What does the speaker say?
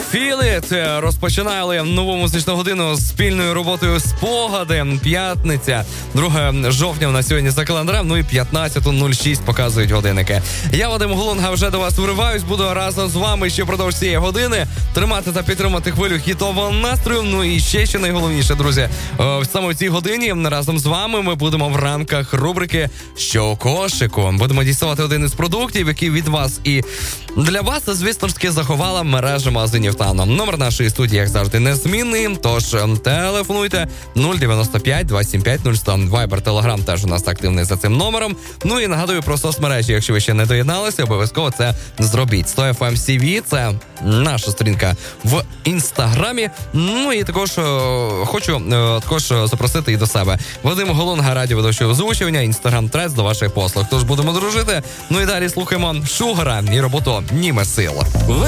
Feel It розпочинали нову музичну годину з спільною роботою «Спогади». П'ятниця, 2 жовтня на сьогодні за календарем, ну і 15:06 показують годинники. Я, Вадим Голунга, вже до вас вриваюсь, буду разом з вами ще впродовж цієї години тримати та підтримати хвилю хітового настрою. Ну і ще найголовніше, друзі, саме в цій годині разом з вами ми будемо в рамках рубрики «Що у кошику». Будемо діставати один із продуктів, який від вас і для вас, звісно ж таки, заховала мережа магазинів Тано. Номер нашої студії, як завжди, незмінний, тож телефонуйте 095 275 0100. Viber, Telegram теж у нас активний за цим номером. Ну і нагадую про соцмережі, якщо ви ще не доєдналися, обов'язково це зробіть. 100FM CV – це наша сторінка в Інстаграмі. Ну і також хочу запросити і до себе Вадим Голунга, радіоведучого озвучування, Інстаграм-трец до ваших послуг. Тож будемо дружити. Ну і далі слухаємо Шугара і роботу «Німе сил».